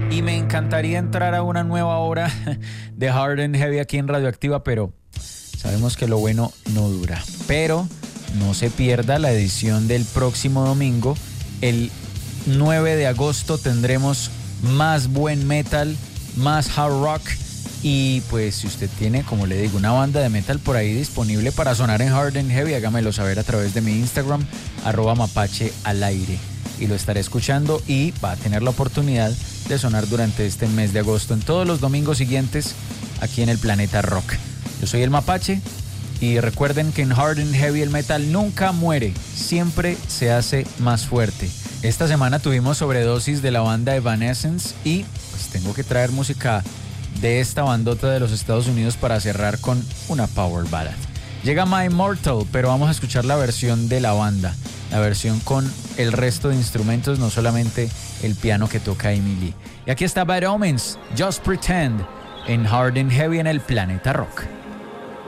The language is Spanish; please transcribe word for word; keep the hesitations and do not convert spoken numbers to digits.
Y me encantaría entrar a una nueva hora de Hard and Heavy aquí en Radioactiva, pero sabemos que lo bueno no dura. Pero no se pierda la edición del próximo domingo. El nueve de agosto tendremos más buen metal, más hard rock. Y pues si usted tiene, como le digo, una banda de metal por ahí disponible para sonar en Hard and Heavy, hágamelo saber a través de mi Instagram, arroba mapache al aire. Y lo estaré escuchando y va a tener la oportunidad de sonar durante este mes de agosto en todos los domingos siguientes aquí en el Planeta Rock. Yo soy el Mapache y recuerden que en Hard and Heavy el metal nunca muere, siempre se hace más fuerte. Esta semana tuvimos sobredosis de la banda Evanescence y pues tengo que traer música de esta bandota de los Estados Unidos para cerrar con una power ballad. Llega My Immortal, pero vamos a escuchar la versión de la banda, la versión con el resto de instrumentos, no solamente el piano que toca Amy Lee. Y aquí está Bad Omens, Just Pretend, en Hard and Heavy en el Planeta Rock.